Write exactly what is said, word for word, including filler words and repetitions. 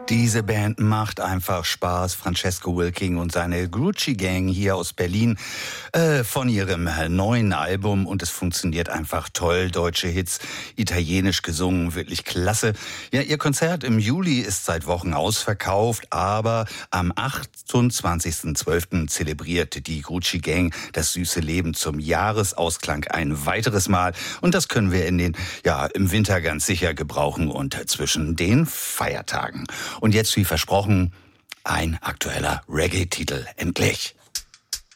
Diese Band macht einfach Spaß. Francesco Wilking und seine Gucci Gang hier aus Berlin äh, von ihrem neuen Album. Und es funktioniert einfach toll. Deutsche Hits, italienisch gesungen, wirklich klasse. Ja, ihr Konzert im Juli ist seit Wochen ausverkauft, aber am achtundzwanzigsten zwölften zelebriert die Gucci Gang das süße Leben zum Jahresausklang ein weiteres Mal. Und das können wir in den, ja, im Winter ganz sicher gebrauchen und zwischen den Feiertagen. Und jetzt, wie versprochen, ein aktueller Reggae-Titel. Endlich.